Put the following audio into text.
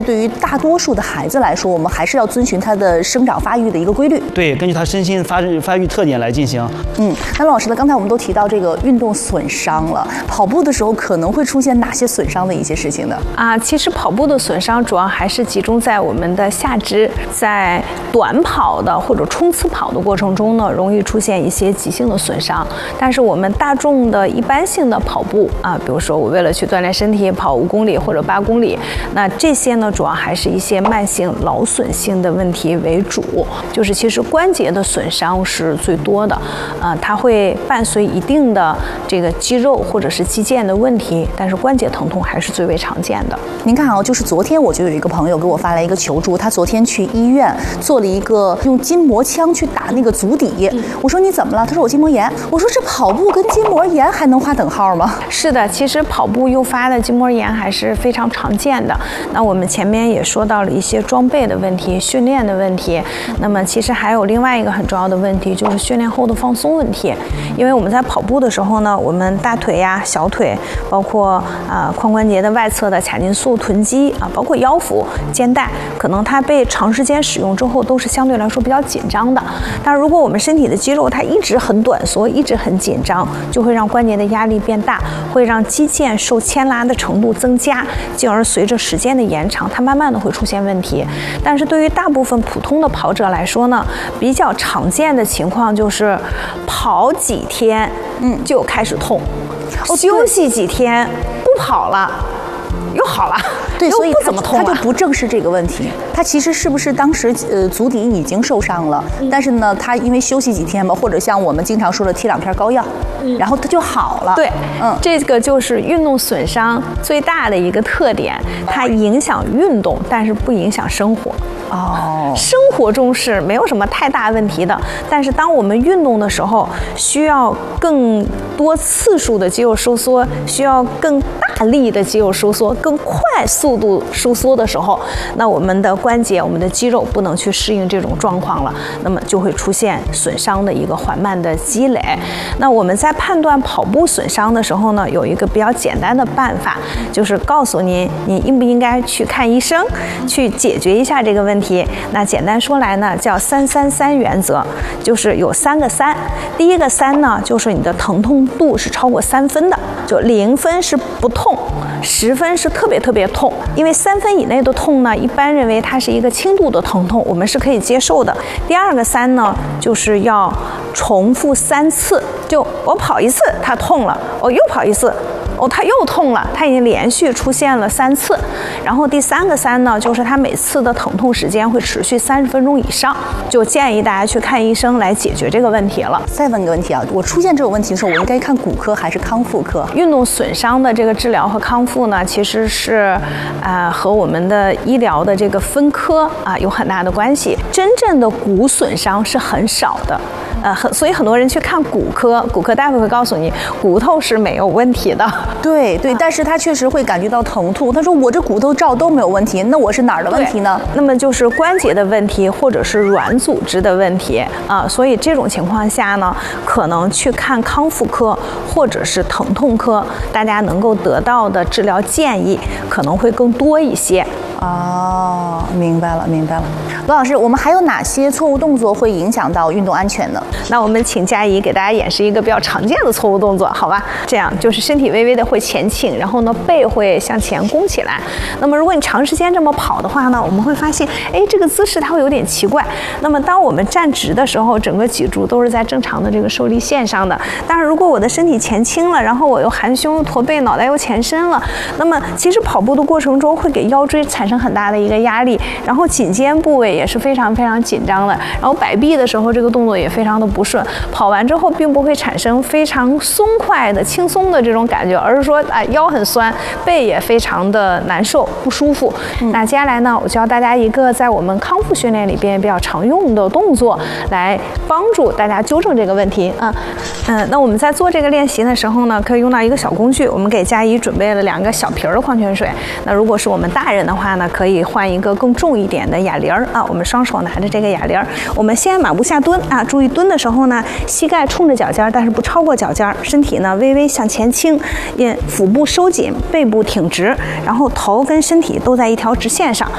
对于大多数的孩子来说，我们还是要遵循他的生长发育的一个规律。 对，根据他身心发育特点来进行。 那陆老师呢？刚才我们都提到这个运动损伤了，跑步的时候可能会出现哪些损伤的一些事情呢？ 其实跑步的损伤主要还是集中在我们的下肢，在短跑的或者冲刺跑的过程中呢，容易出现一些急性的损伤。但是我们大众的一般性的跑步比如说我为了去锻炼身体跑5公里或者8公里，那这些呢主要还是一些慢性劳损性的问题为主，就是其实关节的损伤是最多的，它会伴随一定的这个肌肉或者是肌腱的问题，但是关节疼痛还是最为常见的。 您看就是昨天我就有一个朋友给我发来一个求助，他昨天去医院做了一个用筋膜枪去打那个足底，我说你怎么了？他说我筋膜炎。我说这跑步跟筋膜炎还能划等号吗？ 是的，其实跑步诱发的筋膜炎还是非常常见的。那我们前面也说到了一些装备的问题、训练的问题，那么其实还有另外一个很重要的问题，就是训练后的放松问题。因为我们在跑步的时候呢，我们大腿呀、小腿，包括髋关节的外侧的髂胫束、臀肌包括腰腹、肩带，可能它被长时间使用之后都是相对来说比较紧张的。但如果我们身体的肌肉它一直很短缩，一直很紧张，就会让关节的压力变大，会让肌腱受牵拉的程度增加，进而随着时间的延长，它慢慢的会出现问题。但是对于大部分普通的跑者来说呢，比较常见的情况就是跑几天就开始痛，休息几天不跑了又好了， 对，所以不怎么痛了， 他就不正视这个问题。他其实是不是当时足底已经受伤了，但是呢，他因为休息几天吧，或者像我们经常说的贴2片膏药，然后他就好了。 对，这个就是运动损伤最大的一个特点，它影响运动，但是不影响生活。生活中是没有什么太大问题的，但是当我们运动的时候，需要更多次数的肌肉收缩，需要更大力的肌肉收缩，更快速度收缩的时候，那我们的关节、我们的肌肉不能去适应这种状况了，那么就会出现损伤的一个缓慢的积累。那我们在判断跑步损伤的时候呢，有一个比较简单的办法，就是告诉您应不应该去看医生，去解决一下这个问题。那简单说来呢，叫333原则，就是有3个3。第一个3呢，就是你的疼痛度是超过3分的，就0分是不痛，10分是特别特别痛。因为3分以内的痛呢，一般认为它是一个轻度的疼痛，我们是可以接受的。第二个3呢，就是要重复3次，就我跑1次它痛了，我又跑1次，它又痛了，它已经连续出现了3次。然后第3个3呢，就是它每次的疼痛时间会持续30分钟以上，就建议大家去看医生来解决这个问题了。 再问个问题我出现这种问题的时候，我应该看骨科还是康复科？ 运动损伤的这个治疗和康复呢，其实是和我们的医疗的这个分科有很大的关系。真正的骨损伤是很少的。所以很多人去看骨科，骨科大夫会告诉你骨头是没有问题的。 对，但是他确实会感觉到疼痛。他说我这骨头照都没有问题，那我是哪儿的问题呢？ 那么就是关节的问题，或者是软组织的问题所以这种情况下呢，可能去看康复科或者是疼痛科，大家能够得到的治疗建议可能会更多一些。 明白了。罗老师，我们还有哪些错误动作会影响到运动安全呢？ 那我们请佳怡给大家演示一个比较常见的错误动作，好吧？这样就是身体微微的会前倾，然后呢背会向前弓起来。那么如果你长时间这么跑的话呢，我们会发现，这个姿势它会有点奇怪。那么当我们站直的时候，整个脊柱都是在正常的这个受力线上的。但是如果我的身体前倾了，然后我又含胸又驼背，脑袋又前伸了，那么其实跑步的过程中会给腰椎产生很大的一个压力，然后颈肩部位也是非常非常紧张的，然后摆臂的时候这个动作也非常的不顺，跑完之后并不会产生非常松快的轻松的这种感觉，而是说腰很酸，背也非常的难受不舒服。那接下来呢，我教大家一个在我们康复训练里边比较常用的动作，来帮助大家纠正这个问题。那我们在做这个练习的时候呢，可以用到一个小工具，我们给佳怡准备了2个小瓶的矿泉水。那如果是我们大人的话呢，可以换一个更重一点的哑铃我们双手拿着这个哑铃，我们先马步下蹲注意蹲的时候呢，膝盖冲着脚尖，但是不超过脚尖，身体呢微微向前倾，腹部收紧，背部挺直，然后头跟身体都在一条直线上。